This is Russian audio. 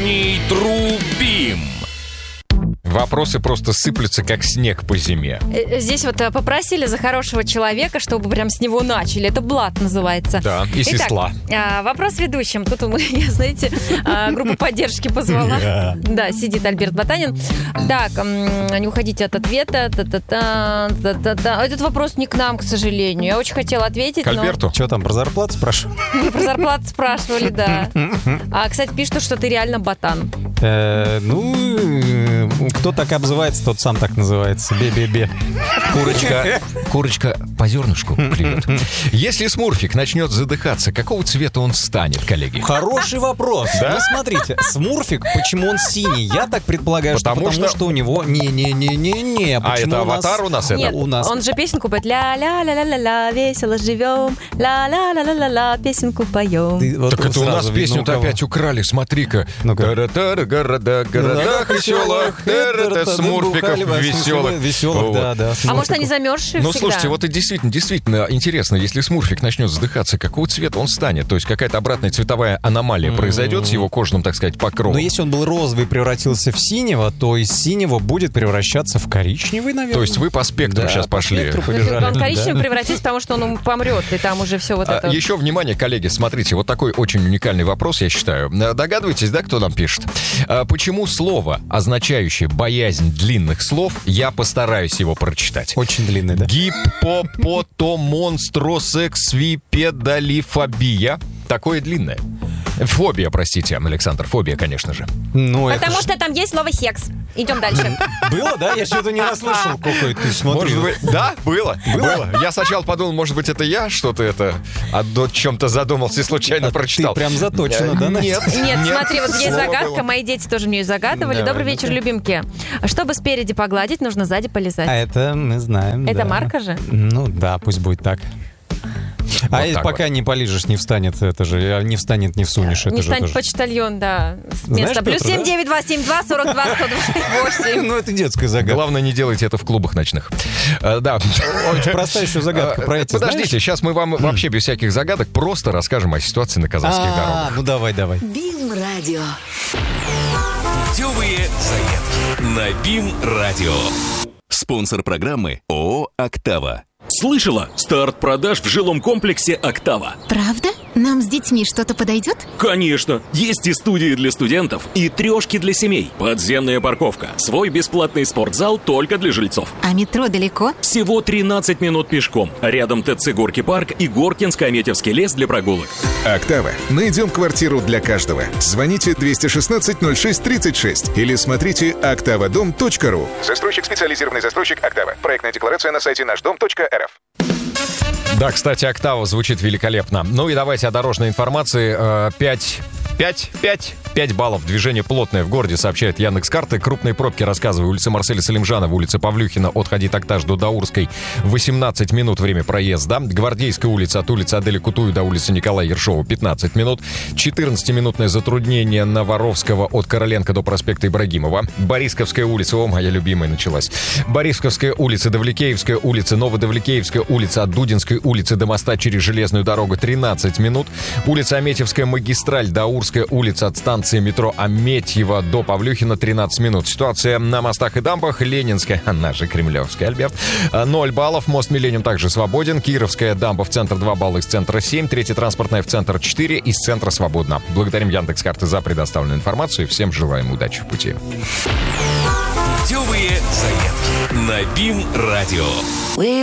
вечерний трубим. Вопросы просто сыплются, как снег по зиме. Здесь вот попросили за хорошего человека, чтобы прям с него начали. Это блат называется. Да, и сестла. Вопрос ведущим. Тут я, знаете, группу поддержки позвала. Да, сидит Альберт Батанин. Так, не уходите от ответа. Этот вопрос не к нам, к сожалению. Я очень хотела ответить, к Альберту? Что там, про зарплату спрашивали? Про зарплату спрашивали, да. Кстати, пишут, что ты реально ботан. Кто так обзывается, тот сам так называется. Бе-бе-бе. Курочка по зернышку клюет. Если Смурфик начнет задыхаться, какого цвета он станет, коллеги? Хороший вопрос. Да? Ну, смотрите, Смурфик, почему он синий? Я так предполагаю, потому что у него... Не-не-не-не-не. Это аватар у нас? Нет, у нас. Он же песенку поет. Ля-ля-ля-ля-ля-ля, весело живем. Ля-ля-ля-ля-ля, песенку поем. Так это у нас песню-то опять украли, смотри-ка. Города веселых, Смурфиков веселых. Веселых, да. А может, они замерзшие всегда? Слушайте, вот и действительно интересно, если Смурфик начнет задыхаться, какого цвета он станет? То есть какая-то обратная цветовая аномалия произойдет с его кожным, так сказать, покровом? Но если он был розовый и превратился в синего, то из синего будет превращаться в коричневый, наверное. То есть вы по спектру сейчас пошли. Он коричневый превратится, потому что он помрет, и там уже все вот это... Еще внимание, коллеги, смотрите, вот такой очень уникальный вопрос, я считаю. Догадываетесь, да, кто нам пишет? Почему слово, означающее боязнь длинных слов, я постараюсь его прочитать. Очень длинный, да. Гиппопотомонстросексвипедалифобия. Такое длинное. Фобия, простите, Александр, фобия, конечно же. Потому что там есть слово «секс». Идем дальше. Было, да? Я что-то не расслышал. Какой ты смотрел. Может быть, да, было. Я сначала подумал, может быть, это я что-то о чем-то задумался и случайно прочитал. Ты прям заточена, да? Нет, смотри, вот есть загадка, мои дети тоже мне ее загадывали. Добрый вечер, любимки. Чтобы спереди погладить, нужно сзади полизать. А это мы знаем, Это марка же? Ну да, пусть будет так. Вот пока не полижешь, не встанет, это же, не встанет, не всунешь. Не встанет почтальон, да. Место. Плюс 79272-42-128. Ну, это детская загадка. Главное, не делайте это в клубах ночных. Да. Очень простая еще загадка про эти. Подождите, сейчас мы вам вообще без всяких загадок просто расскажем о ситуации на казахских дорогах. Ну давай. БИМ-радио. Путевые заметки на БИМ-радио. Спонсор программы ООО «Октава». Слышала? Старт продаж в жилом комплексе «Октава». Правда? Нам с детьми что-то подойдет? Конечно! Есть и студии для студентов, и трешки для семей. Подземная парковка. Свой бесплатный спортзал только для жильцов. А метро далеко? Всего 13 минут пешком. Рядом ТЦ «Горки парк» и Горкинско-Аметьевский лес для прогулок. «Октава». Найдем квартиру для каждого. Звоните 216-06-36 или смотрите oktavadom.ru. Застройщик, специализированный застройщик «Октава». Проектная декларация на сайте нашдом.рф. Да, кстати, «Октава» звучит великолепно. Ну и давайте о дорожной информации. 5 баллов. Движение плотное в городе, сообщает Яндекс.Карты. Крупные пробки, рассказываю. Улица Марселя Салимжанова, улица Павлюхина от Хади-Такташ до Даурской. 18 минут время проезда. Гвардейская улица от улицы Адели Кутую до улицы Николая Ершова 15 минут. 14-минутное затруднение на Воровского от Короленко до проспекта Ибрагимова. Борисковская улица, моя любимая началась. Борисковская улица, Давликеевская улица, Новодавликеевская улица от Дудинской улицы до моста через железную дорогу 13 минут. Улица Аметьевская магистраль, Даурская улица от станции метро Аметьева до Павлюхина 13 минут. Ситуация на мостах и дамбах. Ленинская, она же Кремлевская, Альберт, 0 баллов. Мост Миллениум также свободен. Кировская дамба в центр 2 балла, из центра 7. Третья транспортная в центр 4, из центра свободна. Благодарим Яндекс.Карты за предоставленную информацию. Всем желаем удачи в пути. Путевые заметки на БИМ-радио.